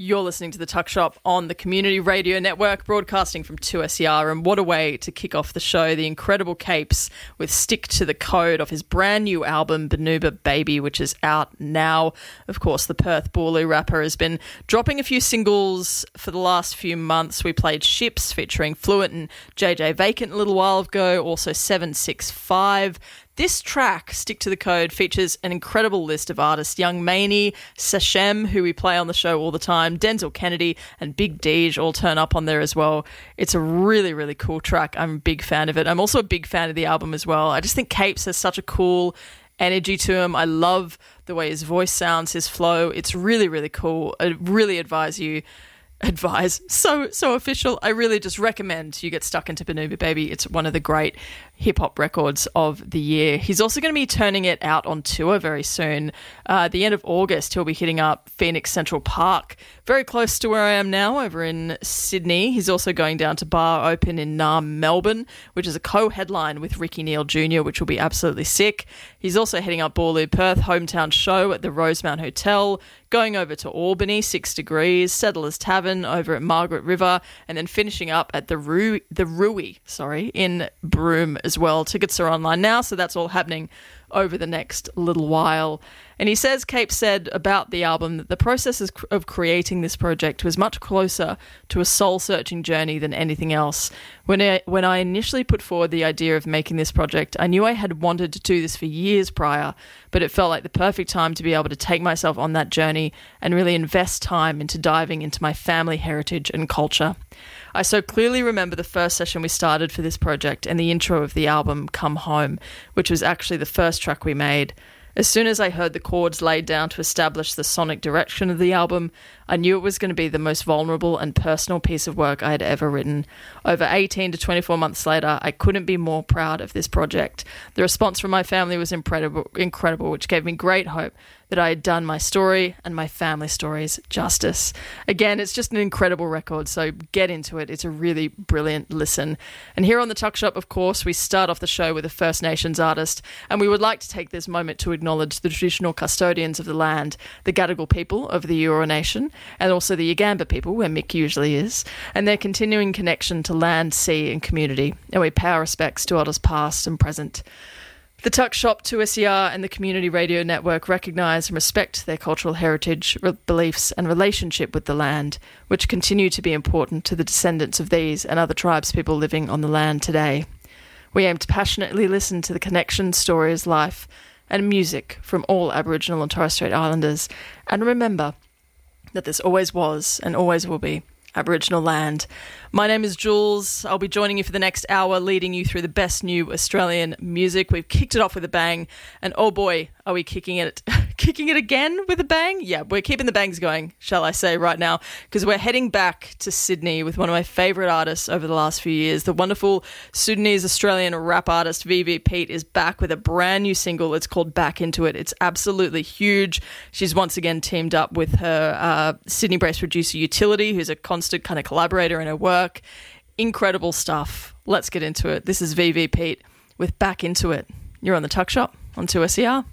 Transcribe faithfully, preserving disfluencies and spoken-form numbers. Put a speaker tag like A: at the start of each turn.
A: You're listening to The Tuck Shop on the Community Radio Network, broadcasting from two S E R, and what a way to kick off the show. The incredible Capes with Stick to the Code off his brand new album, Banuba Baby, which is out now. Of course, the Perth Boorloo rapper has been dropping a few singles for the last few months. We played Ships featuring Fluent and J J Vacant a little while ago, also seven six five. This track, Stick to the Code, features an incredible list of artists. Young Maney, Sashem, who we play on the show all the time, Denzel Kennedy and Big Deej all turn up on there as well. It's a really, really cool track. I'm a big fan of it. I'm also a big fan of the album as well. I just think Capes has such a cool energy to him. I love the way his voice sounds, his flow. It's really, really cool. I really advise you advise so so official I really just recommend you get stuck into Banuba Baby. It's one of the great hip-hop records of the year. He's also going to be turning it out on tour very soon. Uh, at the end of August, he'll be hitting up Phoenix Central Park, very close to where I am now, over in Sydney. He's also going down to Bar Open in Naarm, Melbourne, which is a co-headline with Ricky Neal Junior, which will be absolutely sick. He's also heading up Boorloo Perth hometown show at the Rosemount Hotel, going over to Albany, Six Degrees, Settlers Tavern over at Margaret River, and then finishing up at the Ru- the Rui, sorry, in Broome as well. Tickets are online now, so that's all happening over the next little while. And he says, Cape said about the album that the process of creating this project was much closer to a soul-searching journey than anything else. When I, when I initially put forward the idea of making this project, I knew I had wanted to do this for years prior, but it felt like the perfect time to be able to take myself on that journey and really invest time into diving into my family heritage and culture. I so clearly remember the first session we started for this project and the intro of the album, Come Home, which was actually the first track we made. As soon as I heard the chords laid down to establish the sonic direction of the album, I knew it was going to be the most vulnerable and personal piece of work I had ever written. Over eighteen to twenty-four months later, I couldn't be more proud of this project. The response from my family was incredible, incredible, which gave me great hope that I had done my story and my family stories justice. Again, it's just an incredible record, so get into it. It's a really brilliant listen. And here on The Tuck Shop, of course, we start off the show with a First Nations artist, and we would like to take this moment to acknowledge the traditional custodians of the land, the Gadigal people of the Eora Nation, and also the Yagamba people, where Mick usually is, and their continuing connection to land, sea and community. And we pay our respects to elders past and present. The Tuck Shop, two S E R and the Community Radio Network recognise and respect their cultural heritage, re- beliefs and relationship with the land, which continue to be important to the descendants of these and other tribes people living on the land today. We aim to passionately listen to the connections, stories, life and music from all Aboriginal and Torres Strait Islanders, and remember that this always was and always will be Aboriginal land. My name is Jules. I'll be joining you for the next hour, leading you through the best new Australian music. We've kicked it off with a bang, and oh boy, are we kicking it kicking it again with a bang? Yeah, we're keeping the bangs going, shall I say, right now, because we're heading back to Sydney with one of my favourite artists over the last few years. The wonderful Sudanese-Australian rap artist V V Pete is back with a brand new single. It's called Back Into It. It's absolutely huge. She's once again teamed up with her uh, Sydney-based producer Utility, who's a constant kind of collaborator in her work. Incredible stuff. Let's get into it. This is V V Pete with Back Into It. You're on The Tuck Shop on two S E R.